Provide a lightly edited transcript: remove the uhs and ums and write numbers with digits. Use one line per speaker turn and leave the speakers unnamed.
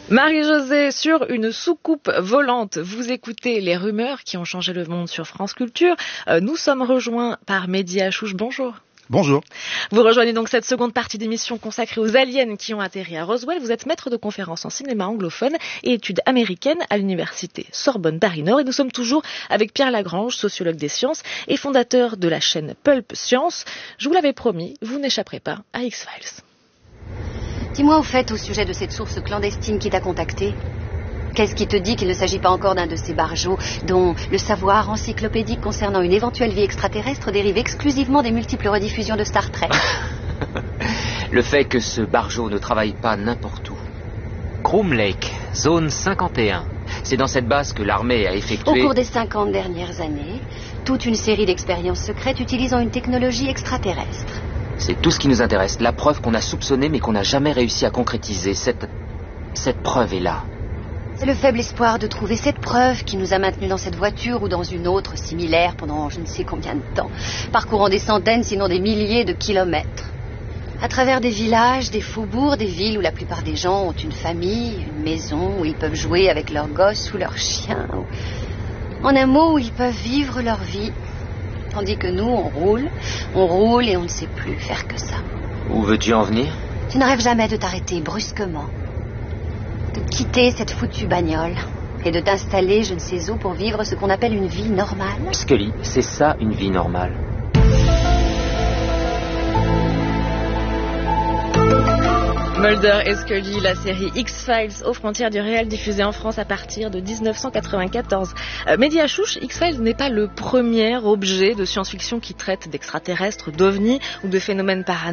Marie-Josée, sur une soucoupe volante, vous écoutez les rumeurs qui ont changé le monde sur France Culture. Nous sommes rejoints par Mehdi Achouch, bonjour.
Bonjour.
Vous rejoignez donc cette seconde partie d'émission consacrée aux aliens qui ont atterri à Roswell. Vous êtes maître de conférences en cinéma anglophone et études américaines à l'université Sorbonne Paris-Nord. Et nous sommes toujours avec Pierre Lagrange, sociologue des sciences et fondateur de la chaîne Pulp Science. Je vous l'avais promis, vous n'échapperez pas à X-Files.
Dis-moi au fait au sujet de cette source clandestine qui t'a contacté. Qu'est-ce qui te dit qu'il ne s'agit pas encore d'un de ces barjots dont le savoir encyclopédique concernant une éventuelle vie extraterrestre dérive exclusivement des multiples rediffusions de Star Trek?
Le fait que ce barjot ne travaille pas n'importe où. Groom Lake, zone 51. C'est dans cette base que l'armée a effectué...
Au cours des 50 dernières années, toute une série d'expériences secrètes utilisant une technologie extraterrestre.
C'est tout ce qui nous intéresse. La preuve qu'on a soupçonnée mais qu'on n'a jamais réussi à concrétiser. Cette preuve est là.
C'est le faible espoir de trouver cette preuve qui nous a maintenus dans cette voiture ou dans une autre similaire pendant je ne sais combien de temps, parcourant des centaines sinon des milliers de kilomètres. À travers des villages, des faubourgs, des villes où la plupart des gens ont une famille, une maison où ils peuvent jouer avec leurs gosses ou leurs chiens. En un mot, où ils peuvent vivre leur vie. Tandis que nous, on roule et on ne sait plus faire que ça.
Où veux-tu en venir?
Tu ne rêves jamais de t'arrêter brusquement, de quitter cette foutue bagnole et de t'installer je ne sais où pour vivre ce qu'on appelle une vie normale.
Scully, c'est ça une vie normale.
Mulder et Scully, la série X-Files aux frontières du réel diffusée en France à partir de 1994. Mehdi Achouch, X-Files n'est pas le premier objet de science-fiction qui traite d'extraterrestres, d'ovnis ou de phénomènes paranormaux.